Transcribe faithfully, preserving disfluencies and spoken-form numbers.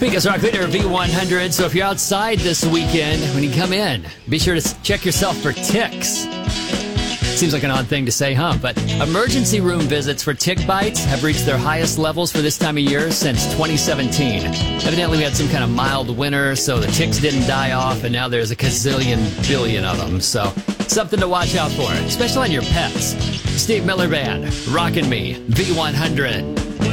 Speakers Rock Leader V one hundred. So if you're outside this weekend, when you come in, be sure to check yourself for ticks. Seems like an odd thing to say, huh? But emergency room visits for tick bites have reached their highest levels for this time of year since twenty seventeen. Evidently, we had some kind of mild winter, so the ticks didn't die off, and now there's a gazillion billion of them. So something to watch out for, especially on your pets. Steve Miller Band, Rockin' Me, V one hundred.